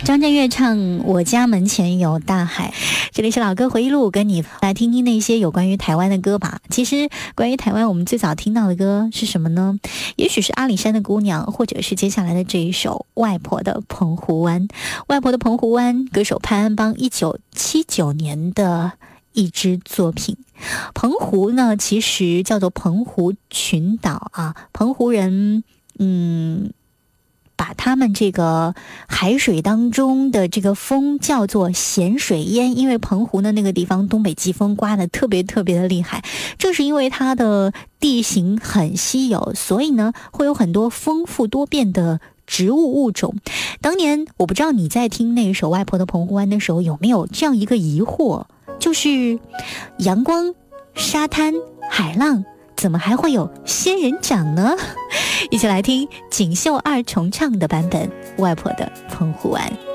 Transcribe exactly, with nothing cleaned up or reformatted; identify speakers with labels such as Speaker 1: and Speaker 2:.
Speaker 1: 张震岳唱《我家门前有大海》，这里是老歌回忆录，跟你来听听那些有关于台湾的歌吧。其实关于台湾，我们最早听到的歌是什么呢？也许是阿里山的姑娘，或者是接下来的这一首《外婆的澎湖湾》。外婆的澎湖湾，歌手潘安邦一九七九年的一支作品。澎湖呢，其实叫做澎湖群岛啊，澎湖人，嗯。把他们这个海水当中的这个风叫做咸水烟，因为澎湖的那个地方东北季风刮得特别特别的厉害，正是因为它的地形很稀有，所以呢会有很多丰富多变的植物物种。当年我不知道你在听那一首《外婆的澎湖湾》的时候有没有这样一个疑惑，就是阳光、沙滩、海浪，怎么还会有仙人掌呢？一起来听锦绣二重唱的版本《外婆的澎湖湾》。